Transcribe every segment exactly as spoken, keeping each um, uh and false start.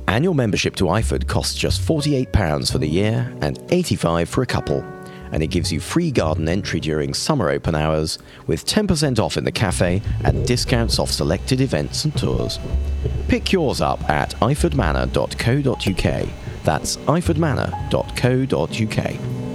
Annual membership to iFood costs just forty-eight pounds for the year and eighty-five pounds for a couple, and it gives you free garden entry during summer open hours with ten percent off in the cafe and discounts off selected events and tours. Pick yours up at iford manor dot co dot uk. That's iford manor dot co dot uk.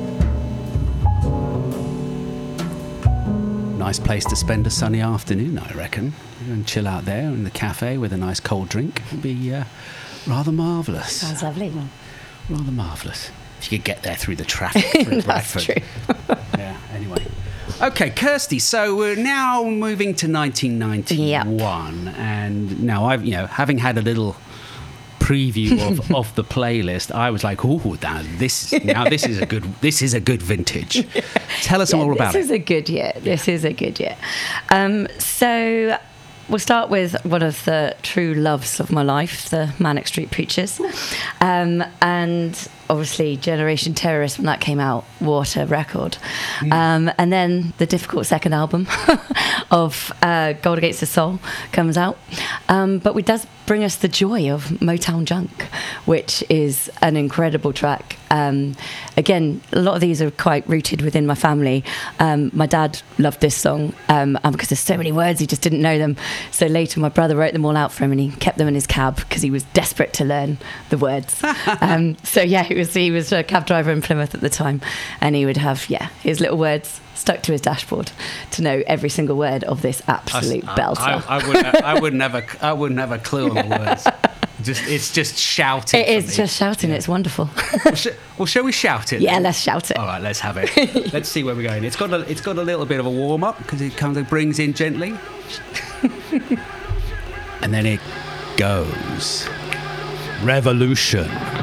Nice place to spend a sunny afternoon, I reckon. And chill out there in the cafe with a nice cold drink. It'd be uh, rather marvellous. Sounds lovely. Rather marvellous. If you could get there through the traffic through That's Bradford. true. Yeah, anyway. Okay, Kirsty, so we're now moving to nineteen ninety-one. Yep. And now I've, you know, having had a little preview of, of the playlist, I was like, "Oh, now this now this is a good this is a good vintage." Yeah. Tell us yeah, all about it. This is a good year. This is a good year. Um, so we'll start with one of the true loves of my life, the Manic Street Preachers, um, and obviously Generation Terrorist when that came out. What a record! Mm. Um, and then the difficult second album of uh, Gold Against the Soul comes out, um, but it does bring us the joy of Motown Junk, which is an incredible track. Um, again, a lot of these are quite rooted within my family. Um, my dad loved this song, um, and because there's so many words, he just didn't know them. So later, my brother wrote them all out for him, and he kept them in his cab because he was desperate to learn the words. um, so yeah, he was he was a cab driver in Plymouth at the time, and he would have yeah his little words stuck to his dashboard to know every single word of this absolute I, belter. I, I, would, I would never, I would never clue on the words. Just, it's just shouting. It is just shouting. Yeah. It's wonderful. well, sh- well, shall we shout it? Yeah, then? let's shout it. All right, let's have it. Let's see where we're going. It's got a, it's got a little bit of a warm up because it kind of brings in gently, and then it goes. Revolution.